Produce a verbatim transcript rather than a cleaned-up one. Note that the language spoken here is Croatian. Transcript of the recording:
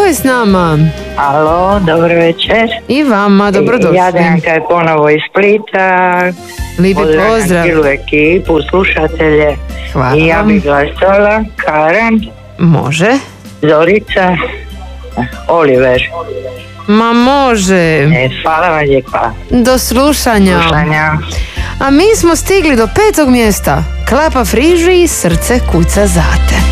je s nama? Alo, dobro večer. I vama, dobrodošli. Jadranka je ponovo iz Splita. Lijepi pozdrav. Cijelu ekipu, slušatelje. Hvala I ja vam. bih glasala Karan, Može. Zorica, Oliver. Ma može. E, hvala vam lijepa. Do slušanja. Slušanja. A mi smo stigli do petog mjesta. Klapa friži i srce kuca zate.